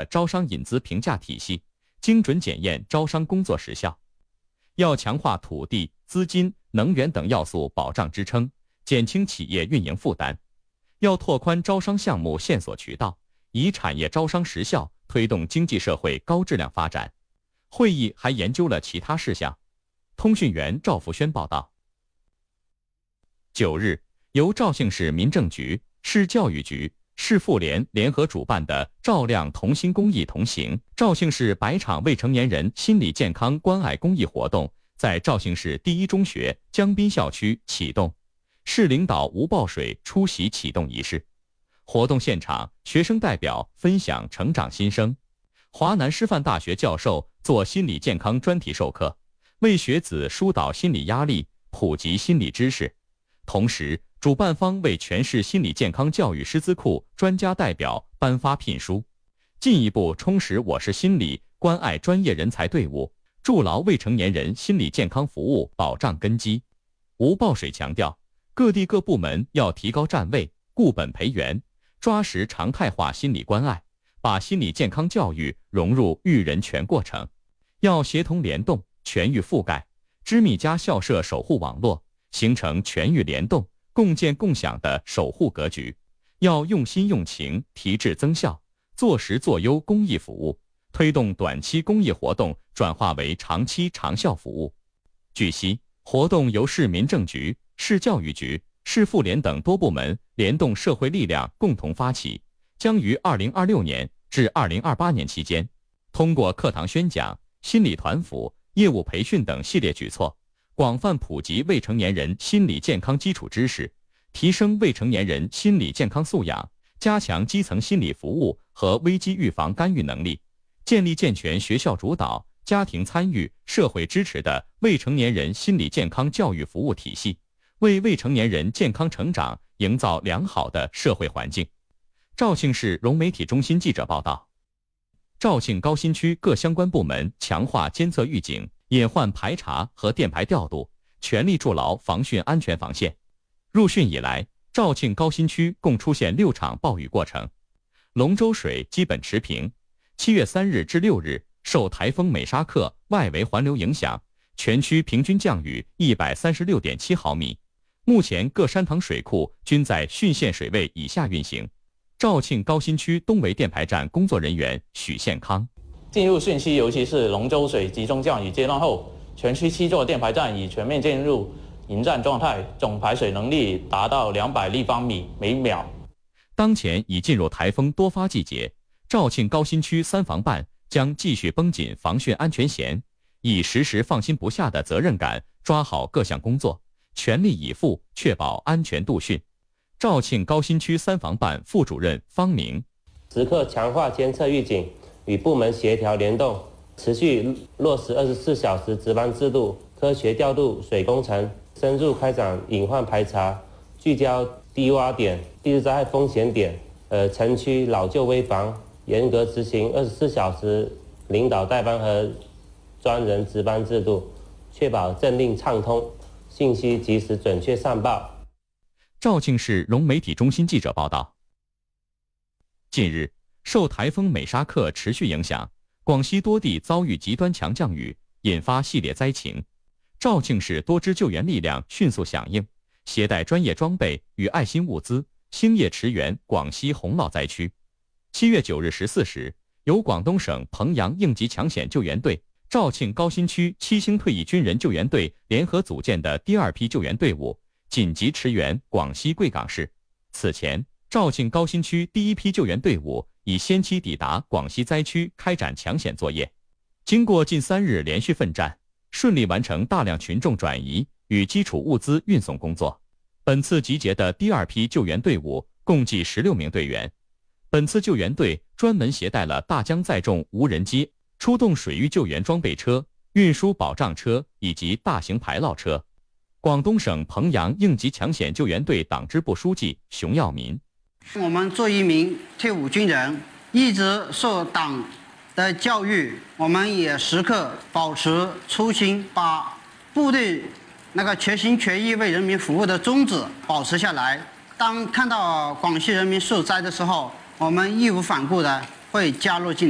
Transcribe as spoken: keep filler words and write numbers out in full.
的招商引资评价体系，精准检验招商工作实效。要强化土地、资金、能源等要素保障支撑，减轻企业运营负担。要拓宽招商项目线索渠道，以产业招商实效推动经济社会高质量发展。会议还研究了其他事项。通讯员赵福轩报道。九日，由肇庆市民政局、市教育局、市妇联联合主办的照亮同心公益同行肇庆市百场未成年人心理健康关爱公益活动在肇庆市第一中学江滨校区启动，市领导吴报水出席启动仪式。活动现场，学生代表分享成长心声，华南师范大学教授做心理健康专题授课，为学子疏导心理压力，普及心理知识。同时，主办方为全市心理健康教育师资库专家代表颁发聘书，进一步充实我市心理关爱专业人才队伍，筑牢未成年人心理健康服务保障根基。吴报水强调，各地各部门要提高站位，固本培元，抓实常态化心理关爱，把心理健康教育融入育人全过程，要协同联动，全域覆盖，知密家校舍守护网络，形成全域联动、共建共享的守护格局。要用心用情，提质增效，做实做优公益服务，推动短期公益活动转化为长期长效服务。据悉，活动由市民政局、市教育局、市妇联等多部门联动社会力量共同发起，将于二零二六年至二零二八年期间，通过课堂宣讲、心理团辅、业务培训等系列举措，广泛普及未成年人心理健康基础知识，提升未成年人心理健康素养，加强基层心理服务和危机预防干预能力，建立健全学校主导、家庭参与、社会支持的未成年人心理健康教育服务体系，为未成年人健康成长营造良好的社会环境。肇庆市融媒体中心记者报道。肇庆高新区各相关部门强化监测预警、隐患排查和电排调度，全力筑牢防汛安全防线。入汛以来，肇庆高新区共出现六场暴雨过程，龙舟水基本持平。七月三日至六日，受台风美沙克外围环流影响，全区平均降雨一百三十六点七毫米。目前各山塘水库均在汛限水位以下运行。肇庆高新区东围电排站工作人员许宪康。 进入汛期，尤其是龙舟水集中降雨阶段后，全区七座电排站已全面进入迎战状态，总排水能力达到两百立方米每秒。 当前已进入台风多发季节，肇庆高新区三防办将继续绷紧防汛安全弦，以时时放心不下的责任感抓好各项工作，全力以赴确保安全度汛。肇庆高新区三防办副主任方明： 时刻强化监测预警，与部门协调联动，持续落实二十四小时值班制度，科学调度水工程，深入开展隐患排查，聚焦低洼点、地质灾害风险点，呃，城区老旧危防，严格执行二十四小时领导代班和专人值班制度，确保政令畅通，信息及时准确上报。 肇庆市融媒体中心记者报道。近日，受台风美沙克持续影响，广西多地遭遇极端强降雨，引发系列灾情。肇庆市多支救援力量迅速响应，携带专业装备与爱心物资，星夜驰援广西洪涝灾区。七月九日十四时，由广东省彭阳应急抢险救援队、肇庆高新区七星退役军人救援队联合组建的第二批救援队伍紧急驰援广西贵港市。此前，肇庆高新区第一批救援队伍已先期抵达广西灾区开展抢险作业。经过近三日连续奋战，顺利完成大量群众转移与基础物资运送工作。本次集结的第二批救援队伍共计十六名队员。本次救援队专门携带了大江载重无人机、出动水域救援装备车、运输保障车以及大型排涝车。广东省彭阳应急抢险救援队党支部书记熊耀民： 我们作为一名退伍军人，一直受党的教育，我们也时刻保持初心，把部队那个全心全意为人民服务的宗旨保持下来。当看到广西人民受灾的时候，我们义无反顾的会加入进来。